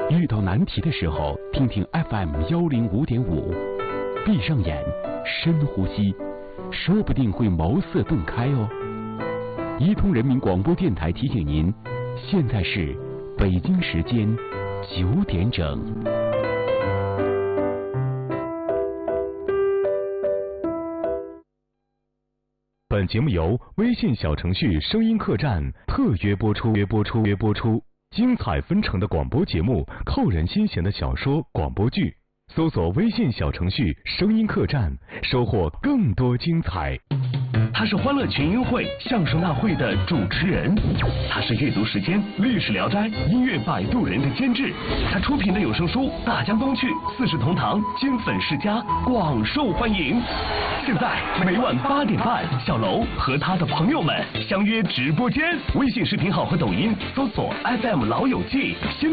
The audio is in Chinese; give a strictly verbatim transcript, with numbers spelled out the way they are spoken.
遇到难题的时候，听听 F M 幺零五点五，闭上眼，深呼吸，说不定会茅塞顿开哦。伊通人民广播电台提醒您，现在是北京时间九点整。 本节目由微信小程序声音客栈特约播出，约播出，约播出。精彩纷呈的广播节目，扣人心弦的小说、广播剧，搜索微信小程序声音客栈，收获更多精彩。 他是欢乐群英会相声大会的主持人，他是阅读时间历史聊斋音乐摆渡人的监制，他出品的有声书《大江东去》四世同堂金粉世家广受欢迎。现在每晚八点半，小楼和他的朋友们相约直播间，微信视频号和抖音搜索 F M 老友记，新